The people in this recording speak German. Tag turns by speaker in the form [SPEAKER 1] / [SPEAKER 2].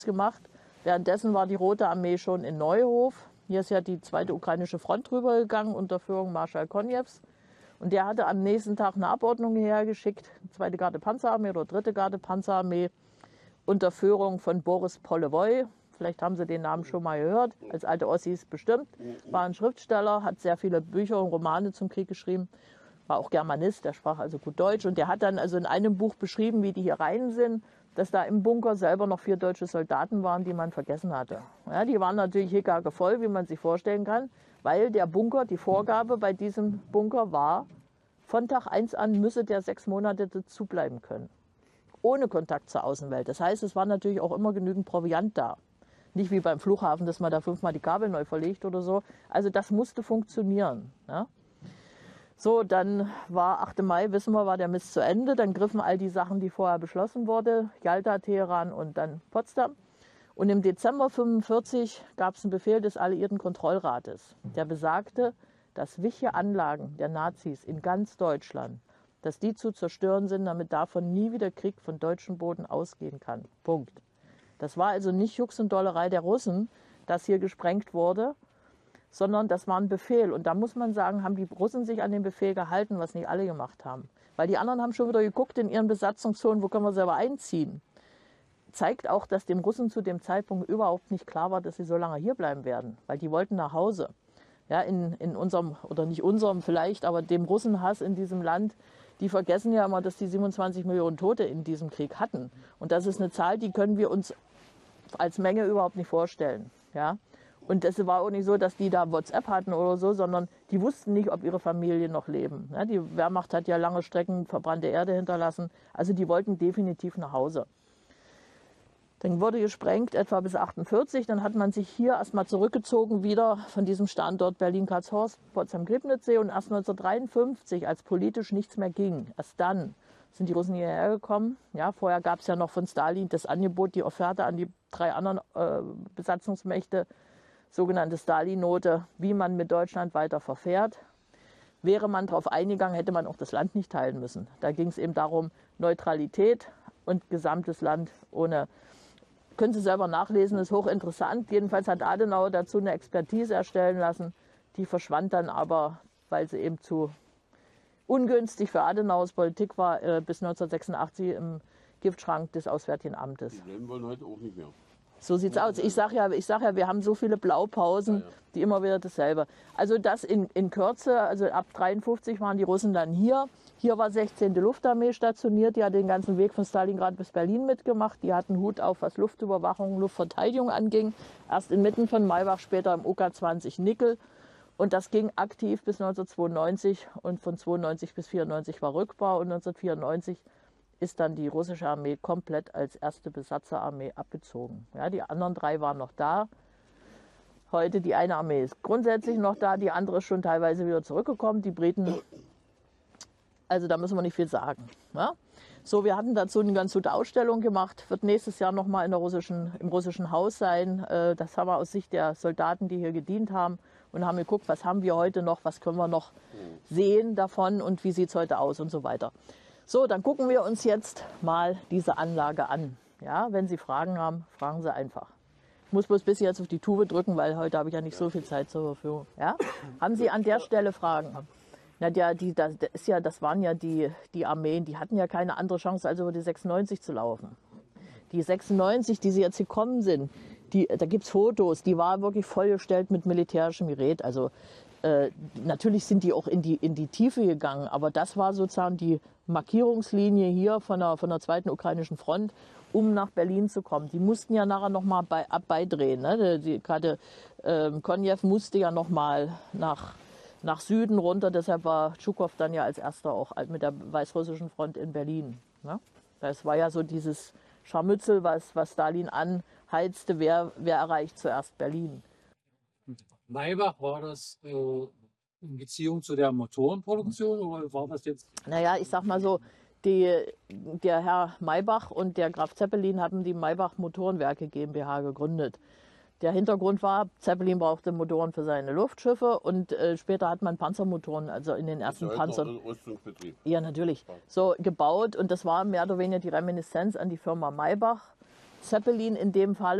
[SPEAKER 1] gemacht. Währenddessen war die Rote Armee schon in Neuhof. Hier ist ja die zweite ukrainische Front rübergegangen unter Führung Marschall Konjews. Und der hatte am nächsten Tag eine Abordnung hergeschickt, zweite Garde Panzerarmee oder dritte Garde Panzerarmee unter Führung von Boris Polowoi. Vielleicht haben Sie den Namen schon mal gehört, als alte Ossis bestimmt. War ein Schriftsteller, hat sehr viele Bücher und Romane zum Krieg geschrieben. War auch Germanist, der sprach also gut Deutsch. Und der hat dann also in einem Buch beschrieben, wie die hier rein sind, dass da im Bunker selber noch 4 deutsche Soldaten waren, die man vergessen hatte. Ja, die waren natürlich hickhagevoll, wie man sich vorstellen kann, weil der Bunker, die Vorgabe bei diesem Bunker war, von Tag 1 an müsse der 6 Monate dazu bleiben können. Ohne Kontakt zur Außenwelt. Das heißt, es war natürlich auch immer genügend Proviant da. Nicht wie beim Flughafen, dass man da 5-mal die Kabel neu verlegt oder so. Also das musste funktionieren. Ja? So, dann war 8. Mai, wissen wir, war der Mist zu Ende. Dann griffen all die Sachen, die vorher beschlossen wurden, Jalta, Teheran und dann Potsdam. Und im Dezember 1945 gab es einen Befehl des Alliierten Kontrollrates, der besagte, dass wichtige Anlagen der Nazis in ganz Deutschland, dass die zu zerstören sind, damit davon nie wieder Krieg von deutschem Boden ausgehen kann. Punkt. Das war also nicht Jux und Dollerei der Russen, dass hier gesprengt wurde, sondern das war ein Befehl. Und da muss man sagen, haben die Russen sich an den Befehl gehalten, was nicht alle gemacht haben. Weil die anderen haben schon wieder geguckt in ihren Besatzungszonen, wo können wir selber einziehen. Zeigt auch, dass dem Russen zu dem Zeitpunkt überhaupt nicht klar war, dass sie so lange hier bleiben werden. Weil die wollten nach Hause. Ja, in unserem, oder nicht unserem vielleicht, aber dem Russenhass in diesem Land, die vergessen ja immer, dass die 27 Millionen Tote in diesem Krieg hatten. Und das ist eine Zahl, die können wir uns als Menge überhaupt nicht vorstellen. Ja? Und es war auch nicht so, dass die da WhatsApp hatten oder so, sondern die wussten nicht, ob ihre Familien noch leben. Ja? Die Wehrmacht hat ja lange Strecken verbrannte Erde hinterlassen. Also die wollten definitiv nach Hause. Dann wurde gesprengt, etwa bis 1948. Dann hat man sich hier erstmal zurückgezogen, wieder von diesem Standort Berlin-Karlshorst, Potsdam-Griebnitzsee. Und erst 1953, als politisch nichts mehr ging, erst dann sind die Russen hierher gekommen. Ja, vorher gab es ja noch von Stalin das Angebot, die Offerte an die 3 anderen Besatzungsmächte, sogenannte Stalin-Note, wie man mit Deutschland weiter verfährt. Wäre man darauf eingegangen, hätte man auch das Land nicht teilen müssen. Da ging es eben darum, Neutralität und gesamtes Land ohne. Können Sie selber nachlesen, ist hochinteressant. Jedenfalls hat Adenauer dazu eine Expertise erstellen lassen. Die verschwand dann aber, weil sie eben zu ungünstig für Adenauers Politik war, bis 1986 im Giftschrank des Auswärtigen Amtes.
[SPEAKER 2] Die bleiben wollen heute auch nicht mehr.
[SPEAKER 1] So sieht's aus. Ich sag ja, wir haben so viele Blaupausen, die immer wieder dasselbe. Also das in Kürze, also ab 1953 waren die Russen dann hier. Hier war 16. Luftarmee stationiert, die hat den ganzen Weg von Stalingrad bis Berlin mitgemacht. Die hatten Hut auf, was Luftüberwachung, Luftverteidigung anging. Erst inmitten von Maybach, später im OK-20 Nickel. Und das ging aktiv bis 1992 und von 92 bis 94 war Rückbau. Und 1994 ist dann die russische Armee komplett als erste Besatzerarmee abgezogen. Ja, die anderen 3 waren noch da. Heute die eine Armee ist grundsätzlich noch da, die andere ist schon teilweise wieder zurückgekommen. Die Briten, also da müssen wir nicht viel sagen. Ja? So, wir hatten dazu eine ganz gute Ausstellung gemacht, wird nächstes Jahr nochmal im russischen Haus sein. Das haben wir aus Sicht der Soldaten, die hier gedient haben, und haben geguckt, was haben wir heute noch, was können wir noch sehen davon und wie sieht es heute aus und so weiter. So, dann gucken wir uns jetzt mal diese Anlage an. Ja, wenn Sie Fragen haben, fragen Sie einfach. Ich muss bloß ein bisschen jetzt auf die Tube drücken, weil heute habe ich ja nicht so viel Zeit zur Verfügung. Ja? Haben Sie an der Stelle Fragen? Na, das waren ja die Armeen, die hatten ja keine andere Chance, als über die 96 zu laufen. Die 96, die sie jetzt gekommen sind, da gibt es Fotos, die war wirklich vollgestellt mit militärischem Gerät. Also natürlich sind die auch in die Tiefe gegangen, aber das war sozusagen die Markierungslinie hier von der zweiten ukrainischen Front, um nach Berlin zu kommen. Die mussten ja nachher noch mal beidrehen. Ne? Gerade Konjew musste ja noch mal nach Süden runter, deshalb war Tschukow dann ja als erster auch mit der weißrussischen Front in Berlin. Ne? Das war ja so dieses Scharmützel, was Stalin anheizte, wer erreicht zuerst Berlin.
[SPEAKER 3] Maybach, war das in Beziehung zu der Motorenproduktion oder war das jetzt?
[SPEAKER 1] Naja, ich sag mal so, der Herr Maybach und der Graf Zeppelin haben die Maybach Motorenwerke GmbH gegründet. Der Hintergrund war, Zeppelin brauchte Motoren für seine Luftschiffe und später hat man Panzermotoren, also in den ersten Panzern. Ja, natürlich. So gebaut, und das war mehr oder weniger die Reminiszenz an die Firma Maybach. Zeppelin in dem Fall